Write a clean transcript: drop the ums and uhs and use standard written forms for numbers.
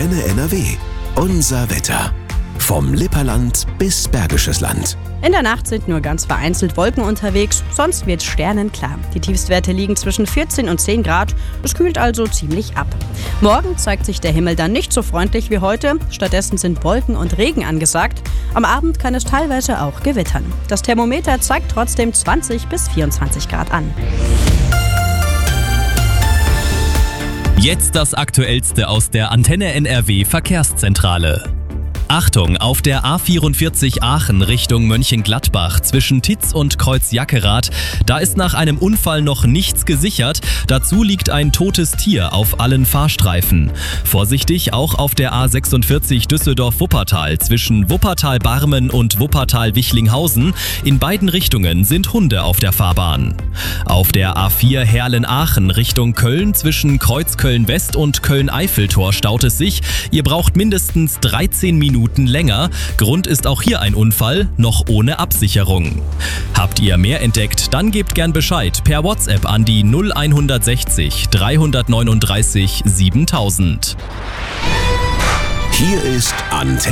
Antenne NRW. Unser Wetter. Vom Lipperland bis Bergisches Land. In der Nacht sind nur ganz vereinzelt Wolken unterwegs, sonst wird sternenklar. Die Tiefstwerte liegen zwischen 14 und 10 Grad, es kühlt also ziemlich ab. Morgen zeigt sich der Himmel dann nicht so freundlich wie heute, stattdessen sind Wolken und Regen angesagt. Am Abend kann es teilweise auch gewittern. Das Thermometer zeigt trotzdem 20 bis 24 Grad an. Jetzt das Aktuellste aus der Antenne NRW Verkehrszentrale. Achtung, auf der A44 Aachen Richtung Mönchengladbach zwischen Titz und Kreuz-Jackerath, da ist nach einem Unfall noch nichts gesichert. Dazu liegt ein totes Tier auf allen Fahrstreifen. Vorsichtig auch auf der A46 Düsseldorf-Wuppertal zwischen Wuppertal-Barmen und Wuppertal-Wichlinghausen. In beiden Richtungen sind Hunde auf der Fahrbahn. Auf der A4 Herlen-Aachen Richtung Köln zwischen Kreuzköln-West und Köln-Eiffeltor staut es sich. Ihr braucht mindestens 13 Minuten länger. Grund ist auch hier ein Unfall, noch ohne Absicherung. Habt ihr mehr entdeckt, dann gebt gern Bescheid per WhatsApp an die 0160 339 7000. Hier ist Antenne.